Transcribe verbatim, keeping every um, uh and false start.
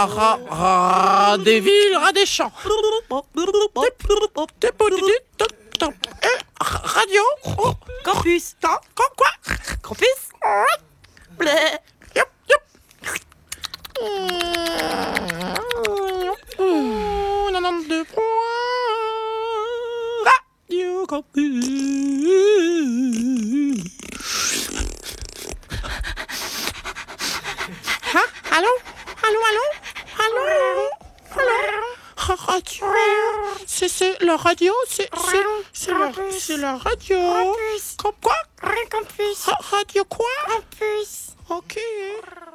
ra, ra, ra, des villes, ras des champs. Des petites, radio. Campus. Quoi? Campus. Bleh. Yup, yup. quatre-vingt-douze points. Radio Campus. Hein? Allô? Allô, allô? Allô? Allô? Radio. C'est, c'est la radio? C'est, c'est, c'est la, c'est la radio. Campus. Comme quoi? Campus. Ra- Radio quoi? Campus. Ok.